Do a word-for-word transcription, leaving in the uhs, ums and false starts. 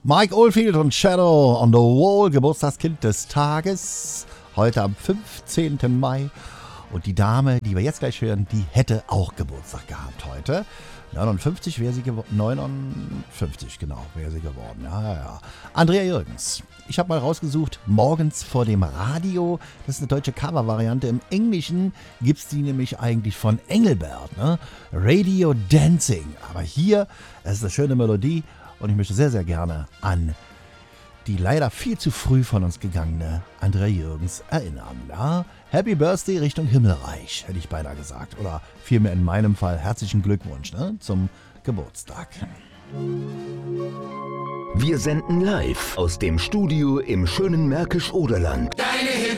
Mike Oldfield und Shadow on the Wall, Geburtstagskind des Tages, heute am fünfzehnten Mai. Und die Dame, die wir jetzt gleich hören, die hätte auch Geburtstag gehabt heute. neunundfünfzig wäre sie geworden. neunundfünfzig, genau, wäre sie geworden. Ja, ja, ja. Andrea Jürgens. Ich habe mal rausgesucht, morgens vor dem Radio. Das ist eine deutsche Cover-Variante. Im Englischen gibt es die nämlich eigentlich von Engelbert. Ne? Radio Dancing. Aber hier, es ist eine schöne Melodie. Und ich möchte sehr, sehr gerne an die leider viel zu früh von uns gegangene Andrea Jürgens erinnern. Ja? Happy Birthday Richtung Himmelreich, hätte ich beinahe gesagt. Oder vielmehr in meinem Fall herzlichen Glückwunsch, ne, zum Geburtstag. Wir senden live aus dem Studio im schönen Märkisch-Oderland.